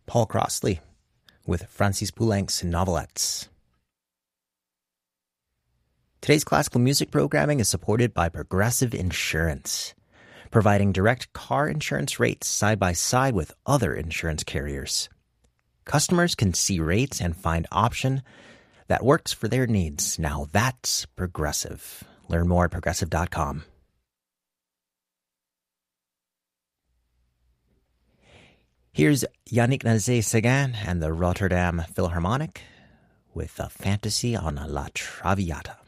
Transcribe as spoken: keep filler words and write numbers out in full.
Paul Crossley with Francis Poulenc's novelettes. Today's classical music programming is supported by Progressive Insurance, providing direct car insurance rates side by side with other insurance carriers. Customers can see rates and find option that works for their needs. Now that's Progressive. Learn more at progressive dot com. Here's Yannick Nézet-Séguin and the Rotterdam Philharmonic with a fantasy on La Traviata.